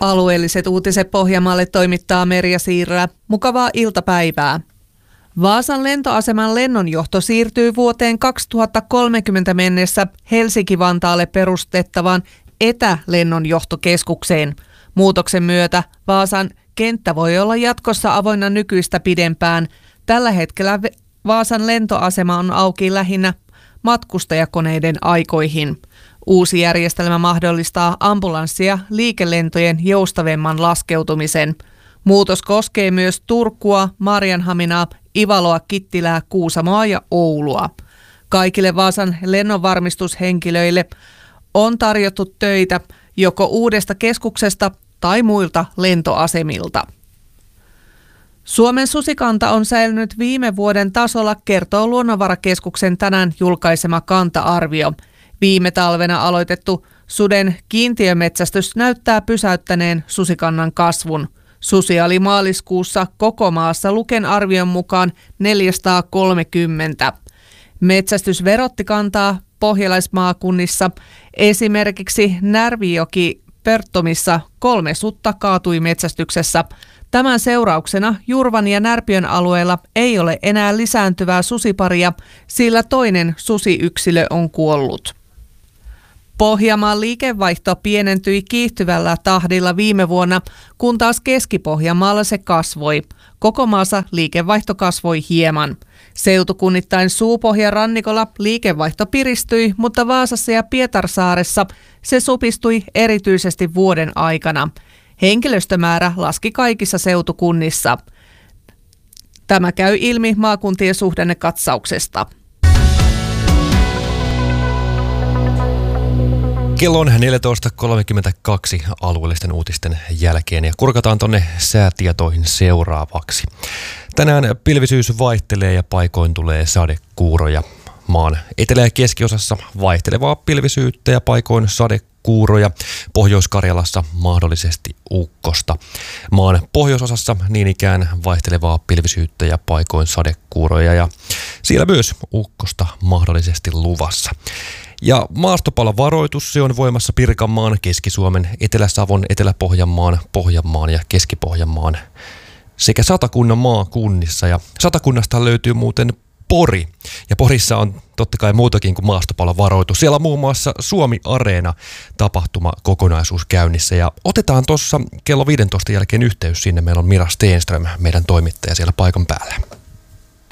Alueelliset uutiset Pohjanmaalle toimittaa Merja Siirrä. Mukavaa iltapäivää. Vaasan lentoaseman lennonjohto siirtyy vuoteen 2030 mennessä Helsinki-Vantaalle perustettavaan etälennonjohtokeskukseen. Muutoksen myötä Vaasan kenttä voi olla jatkossa avoinna nykyistä pidempään. Tällä hetkellä Vaasan lentoasema on auki lähinnä matkustajakoneiden aikoihin. Uusi järjestelmä mahdollistaa ambulanssi- ja liikelentojen joustavemman laskeutumisen. Muutos koskee myös Turkua, Maarianhaminaa, Ivaloa, Kittilää, Kuusamoa ja Oulua. Kaikille Vaasan lennonvarmistushenkilöille on tarjottu töitä joko uudesta keskuksesta tai muilta lentoasemilta. Suomen susikanta on säilynyt viime vuoden tasolla, kertoo Luonnonvarakeskuksen tänään julkaisema kanta-arvio. Viime talvena aloitettu suden kiintiömetsästys näyttää pysäyttäneen susikannan kasvun. Susia oli maaliskuussa koko maassa Luken arvion mukaan 430. Metsästys verotti kantaa pohjalaismaakunnissa. Esimerkiksi Närvijoki-Pörttomissa 3 sutta kaatui metsästyksessä. Tämän seurauksena Jurvan ja Närpiön alueella ei ole enää lisääntyvää susiparia, sillä toinen susiyksilö on kuollut. Pohjanmaan liikevaihto pienentyi kiihtyvällä tahdilla viime vuonna, kun taas Keski-Pohjanmaalla se kasvoi. Koko maassa liikevaihto kasvoi hieman. Seutukunnittain Suupohjan rannikolla liikevaihto piristyi, mutta Vaasassa ja Pietarsaaressa se supistui erityisesti vuoden aikana. Henkilöstömäärä laski kaikissa seutukunnissa. Tämä käy ilmi maakuntien suhdannekatsauksesta. Kello on 14.32 alueellisten uutisten jälkeen ja kurkataan tonne säätietoihin seuraavaksi. Tänään pilvisyys vaihtelee ja paikoin tulee sadekuuroja. Maan etelä- ja keskiosassa vaihtelevaa pilvisyyttä ja paikoin sadekuuroja. Pohjois-Karjalassa mahdollisesti ukkosta. Maan pohjoisosassa niin ikään vaihtelevaa pilvisyyttä ja paikoin sadekuuroja ja siellä myös ukkosta mahdollisesti luvassa. Ja maastopalovaroitus, se on voimassa Pirkanmaan, Keski-Suomen, Etelä-Savon, Etelä-Pohjanmaan, Pohjanmaan ja Keski-Pohjanmaan sekä Satakunnan maakunnissa. Ja Satakunnasta löytyy muuten Pori. Ja Porissa on totta kai muutakin kuin maastopalovaroitus. Siellä on muun muassa Suomi-areena tapahtuma-kokonaisuus käynnissä. Ja otetaan tuossa kello 15 jälkeen yhteys sinne. Meillä on Mira Stenström, meidän toimittaja siellä paikan päällä.